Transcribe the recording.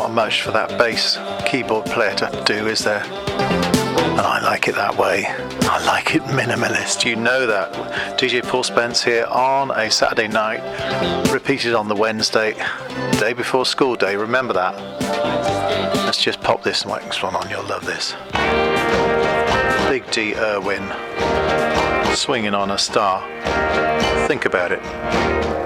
not much for that bass keyboard player to do, is there? And I like it that way. I like it minimalist. You know that. DJ Paul Spence here on a Saturday night, repeated on the Wednesday, day before school day. Remember that. Let's just pop this next one on. You'll love this. Big D Irwin, swinging on a star. Think about it.